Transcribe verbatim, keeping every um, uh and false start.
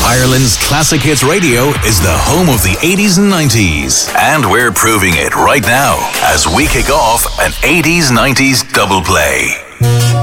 Ireland's classic hits radio is the home of the eighties and nineties. And we're proving it right now as we kick off an eighties nineties double play.